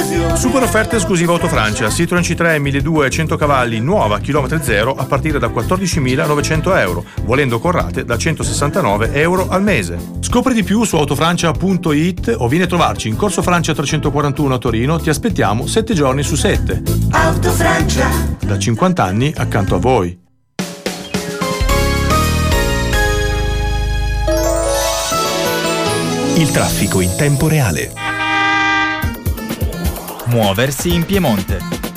Super offerte esclusiva Autofrancia, Citroen C3 1200 100 cavalli, nuova, chilometri zero, a partire da 14.900 euro, volendo con rate da 169 euro al mese. Scopri di più su autofrancia.it o vieni a trovarci in Corso Francia 341 a Torino, ti aspettiamo 7 giorni su 7. Autofrancia, da 50 anni accanto a voi. Il traffico in tempo reale. Muoversi in Piemonte.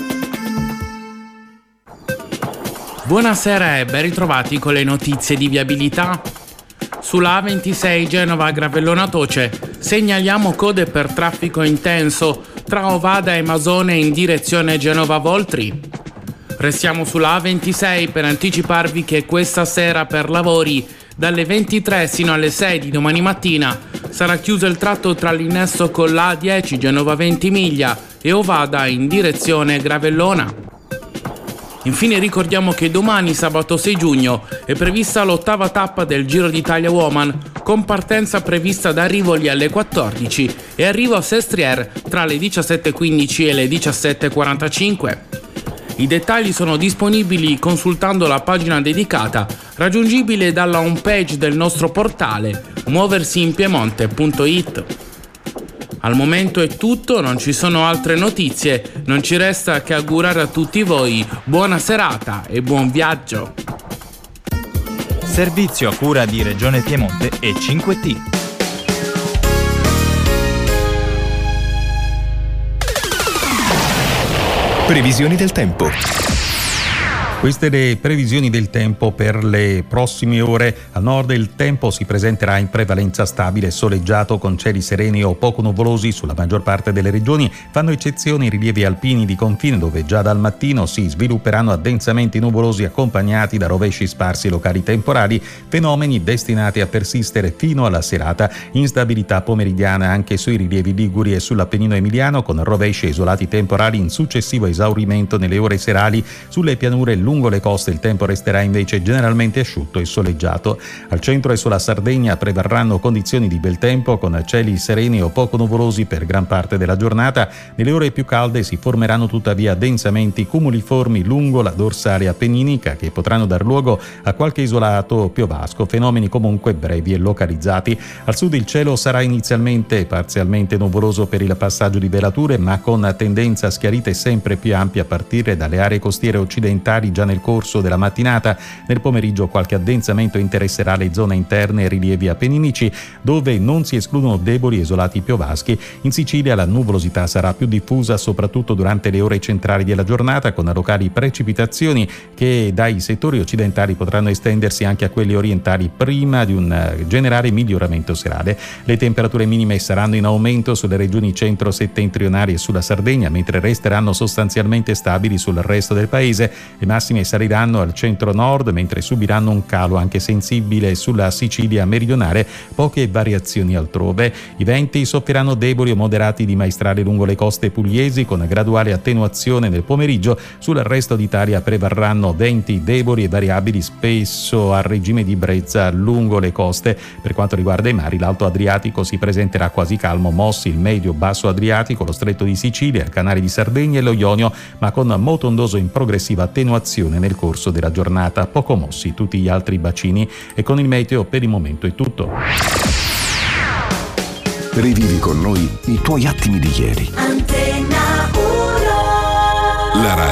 Buonasera e ben ritrovati con le notizie di viabilità. Sulla A26 Genova Gravellona Toce segnaliamo code per traffico intenso tra Ovada e Masone in direzione Genova Voltri. Restiamo sulla A26 per anticiparvi che questa sera per lavori dalle 23 sino alle 6 di domani mattina sarà chiuso il tratto tra l'innesso con la A10 Genova Ventimiglia e Ovada in direzione Gravellona. Infine ricordiamo che domani, sabato 6 giugno, è prevista l'8ª tappa del Giro d'Italia Woman, con partenza prevista da Rivoli alle 14 e arrivo a Sestriere tra le 17.15 e le 17.45. I dettagli sono disponibili consultando la pagina dedicata, raggiungibile dalla homepage del nostro portale muoversiinpiemonte.it. Al momento è tutto, non ci sono altre notizie, non ci resta che augurare a tutti voi buona serata e buon viaggio. Servizio a cura di Regione Piemonte e 5T. Previsioni del tempo. Queste le previsioni del tempo per le prossime ore. Al nord il tempo si presenterà in prevalenza stabile e soleggiato con cieli sereni o poco nuvolosi sulla maggior parte delle regioni. Fanno eccezione i rilievi alpini di confine dove già dal mattino si svilupperanno addensamenti nuvolosi accompagnati da rovesci sparsi locali temporali, fenomeni destinati a persistere fino alla serata. Instabilità pomeridiana anche sui rilievi liguri e sull'Appennino emiliano con rovesci isolati temporali in successivo esaurimento nelle ore serali. Sulle pianure lungo le coste il tempo resterà invece generalmente asciutto e soleggiato. Al centro e sulla Sardegna prevarranno condizioni di bel tempo con cieli sereni o poco nuvolosi per gran parte della giornata. Nelle ore più calde si formeranno tuttavia densamenti cumuliformi lungo la dorsale appenninica che potranno dar luogo a qualche isolato piovasco, fenomeni comunque brevi e localizzati. Al sud il cielo sarà inizialmente parzialmente nuvoloso per il passaggio di velature, ma con tendenza a schiarite sempre più ampie a partire dalle aree costiere occidentali già nel corso della mattinata. Nel pomeriggio qualche addensamento interesserà le zone interne e rilievi appenninici, dove non si escludono deboli isolati piovaschi. In Sicilia la nuvolosità sarà più diffusa soprattutto durante le ore centrali della giornata, con locali precipitazioni che dai settori occidentali potranno estendersi anche a quelli orientali prima di un generale miglioramento serale. Le temperature minime saranno in aumento sulle regioni centro-settentrionali e sulla Sardegna, mentre resteranno sostanzialmente stabili sul resto del paese. Le massime saliranno al centro-nord, mentre subiranno un calo anche sensibile sulla Sicilia meridionale, poche variazioni altrove. I venti soffieranno deboli o moderati di maestrale lungo le coste pugliesi, con graduale attenuazione nel pomeriggio. Sul resto d'Italia prevarranno venti deboli e variabili, spesso a regime di brezza lungo le coste. Per quanto riguarda i mari, l'Alto Adriatico si presenterà quasi calmo, mossi il medio-basso Adriatico, lo Stretto di Sicilia, il Canale di Sardegna e lo Ionio, ma con molto ondoso in progressiva attenuazione nel corso della giornata, poco mossi tutti gli altri bacini. E con il meteo per il momento è tutto. Rivivi con noi i tuoi attimi di ieri. Antenna 1. La radio